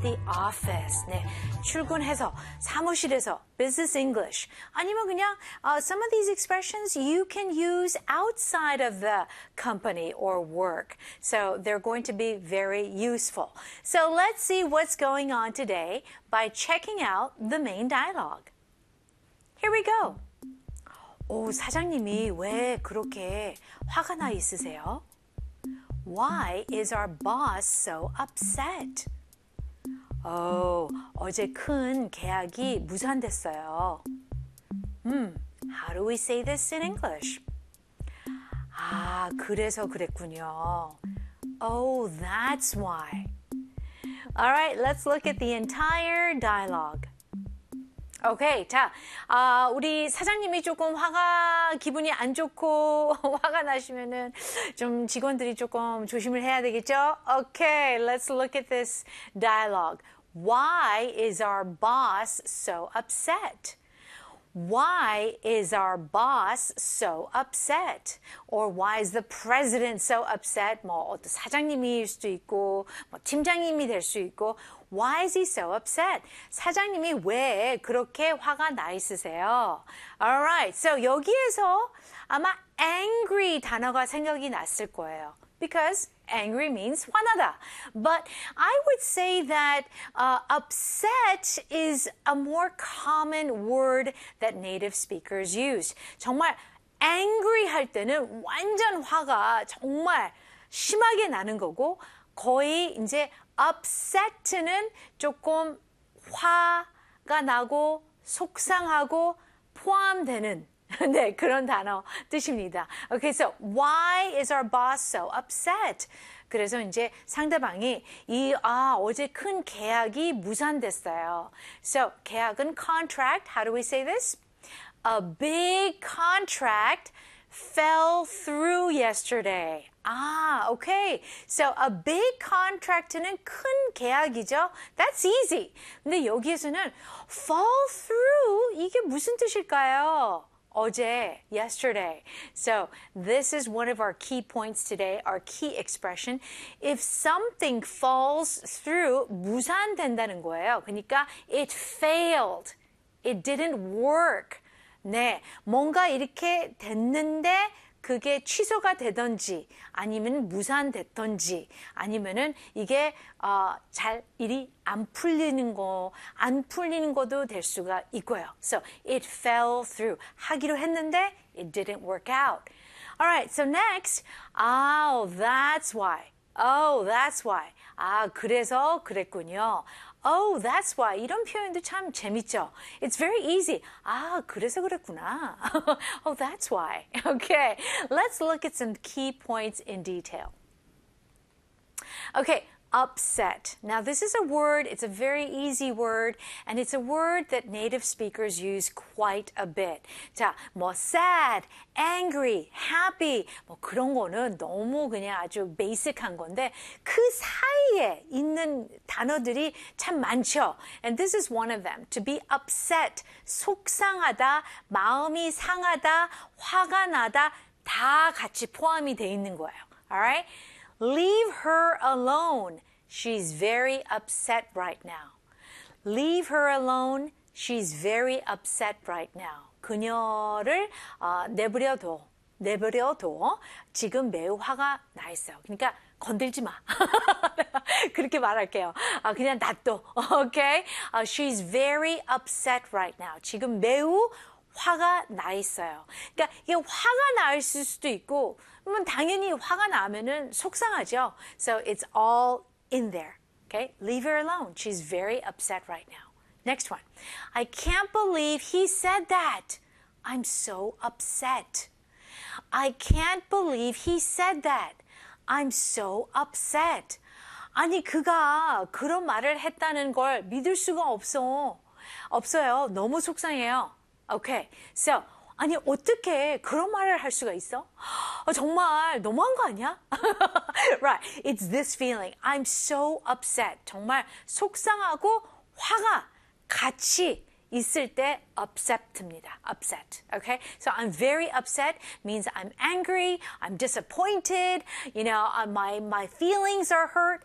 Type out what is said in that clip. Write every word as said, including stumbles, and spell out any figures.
the office. 네, 출근해서 사무실에서 business English. 아니면 그냥 uh, some of these expressions you can use outside of the company or work. So they're going to be very useful. So let's see what's going on today by checking out the main dialogue. Here we go. 오, 사장님이 왜 그렇게 화가 나 있으세요? Why is our boss so upset? 오, 어제 큰 계약이 무산됐어요. 음, how do we say this in English? 아, 그래서 그랬군요. Oh, that's why. All right, let's look at the entire dialogue. 오케이, 자, 아, 우리 사장님이 조금 화가, 기분이 안 좋고 화가 나시면은 좀 직원들이 조금 조심을 해야 되겠죠? Okay, let's look at this dialogue. Why is our boss so upset? Why is our boss so upset? Or why is the president so upset? 뭐 어떤 사장님일 수도 있고 뭐 팀장님이 될 수 있고 Why is he so upset? 사장님이 왜 그렇게 화가 나 있으세요? Alright, so 여기에서 아마 angry 단어가 생각이 났을 거예요. Because angry means 화나다. But I would say that uh, upset is a more common word that native speakers use. 정말 angry 할 때는 완전 화가 정말 심하게 나는 거고 거의 이제 upset는 조금 화가 나고 속상하고 포함되는 네, 그런 단어 뜻입니다. Okay, so why is our boss so upset? 그래서 이제 상대방이 이, 아, 어제 큰 계약이 무산됐어요. So, 계약은 contract. How do we say this? A big contract fell through yesterday. 아, okay. So, a big contract는 큰 계약이죠. That's easy. 근데 여기에서는 fall through, 이게 무슨 뜻일까요? 어제, yesterday. So this is one of our key points today, our key expression. If something falls through, 무산된다는 거예요. 그러니까 it failed. It didn't work. 네, 뭔가 이렇게 됐는데 그게 취소가 되던지 아니면 무산됐던지 아니면은 이게 어, 잘 일이 안 풀리는 거, 안 풀리는 것도 될 수가 있고요. So it fell through. 하기로 했는데 it didn't work out. All right, so next. Oh, that's why. Oh, that's why. 아, 그래서 그랬군요. Oh, that's why. 이런 표현도 참 재밌죠. It's very easy. 아, 그래서 그랬구나. Oh, that's why. Okay, let's look at some key points in detail. Okay, upset. Now, this is a word, it's a very easy word, and it's a word that native speakers use quite a bit. 자, 뭐 sad, angry, happy, 뭐 그런 거는 너무 그냥 아주 basic한 건데 그 사이에 있는 단어들이 참 많죠. And this is one of them. To be upset, 속상하다, 마음이 상하다, 화가 나다, 다 같이 포함이 돼 있는 거예요. Alright? Leave her alone. She's very upset right now. Leave her alone. She's very upset right now. 그녀를 어, 내버려둬. 내버려둬. 지금 매우 화가 나 있어요. 그러니까 건들지 마. 그렇게 말할게요. 아, 그냥 놔둬. Okay? Uh, she's very upset right now. 지금 매우 화가 나 있어요. 그러니까 이게 화가 나 있을 수도 있고, 그러면 당연히 화가 나면은 속상하죠. So it's all in there. Okay? Leave her alone. She's very upset right now. Next one. I can't believe he said that. I'm so upset. I can't believe he said that. I'm so upset. 아니, 그가 그런 말을 했다는 걸 믿을 수가 없어. 없어요. 너무 속상해요. Okay, so 아니 어떻게 그런 말을 할 수가 있어? 어, 정말 너무한 거 아니야? Right, it's this feeling. I'm so upset. 정말 속상하고 화가 같이 있을 때 upset입니다. Upset. Okay, so I'm very upset means I'm angry, I'm disappointed. You know, uh, my my feelings are hurt.